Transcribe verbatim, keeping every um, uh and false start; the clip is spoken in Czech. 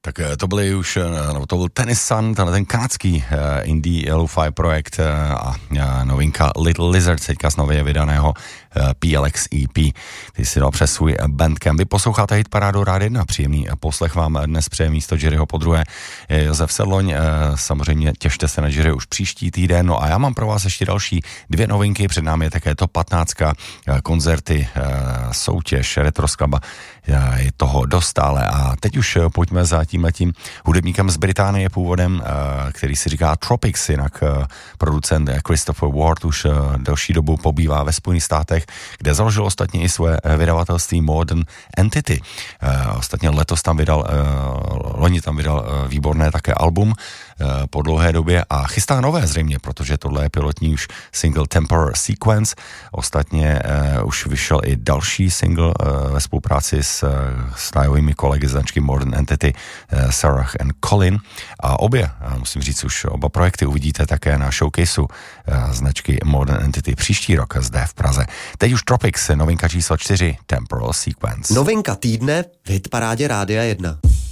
Tak to byly už, no, to byl Tennis Sun, tenhle ten kanadský uh, indie lo-fi projekt uh, a uh, novinka Little Lizard, teďka z nově vydaného uh, P L X E P, který si dal přes svůj Bandcamp. Vy posloucháte hit parádu Rádia jedna, příjemný poslech vám dnes přeje místo Jiryho podruhé Josef Sedloň, uh, samozřejmě těšte se na Jiry už příští týden, no a já mám pro vás ještě další dvě novinky, před námi je také top patnáct, uh, koncerty, uh, soutěž, retroskaba, uh, je toho dost ale a teď už uh, pojďme za tímhletím hudebníkem z Británie původem, který si říká Tropics, jinak producent Christopher Ward už delší dobu pobývá ve Spojených státech, kde založil ostatně i své vydavatelství Modern Entity. Ostatně letos tam vydal, loni tam vydal výborné také album po dlouhé době a chystá nové zřejmě, protože tohle je pilotní už single Temporary Sequence. Ostatně už vyšel i další single ve spolupráci s stajovými kolegy značky Modern Entity, Sarah and Colin, a obě, musím říct, už oba projekty uvidíte také na showcaseu značky Modern Entity příští rok zde v Praze. Teď už Tropics, novinka číslo čtyři, Temporal Sequence. Novinka týdne v hitparádě Rádia jedna.